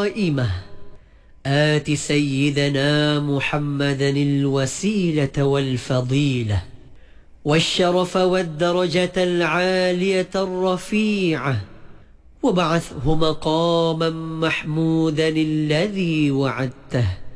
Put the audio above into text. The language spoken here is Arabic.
قائمة آت سيدنا محمدا الوسيلة والفضيلة والشرف والدرجة العالية الرفيعة وابعثه مقاما محمودا الذي وعدته